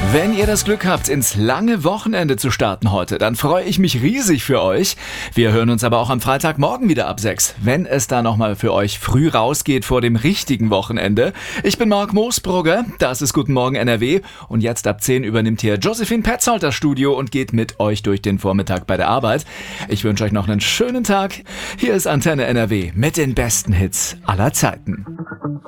Wenn ihr das Glück habt, ins lange Wochenende zu starten heute, dann freue ich mich riesig für euch. Wir hören uns aber auch am Freitagmorgen wieder ab 6, wenn es da nochmal für euch früh rausgeht vor dem richtigen Wochenende. Ich bin Marc Moosbrugger, das ist Guten Morgen NRW und jetzt ab 10 übernimmt hier Josephine Petzold das Studio und geht mit euch durch den Vormittag bei der Arbeit. Ich wünsche euch noch einen schönen Tag. Hier ist Antenne NRW mit den besten Hits aller Zeiten.